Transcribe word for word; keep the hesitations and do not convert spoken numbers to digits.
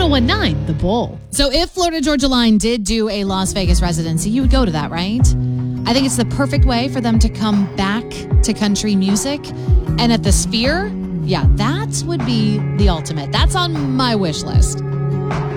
one nine The Bull. So if Florida Georgia Line did do a Las Vegas residency, you would go to that, right? I think it's the perfect way for them to come back to country music. And at the Sphere, yeah, that would be the ultimate. That's on my wish list.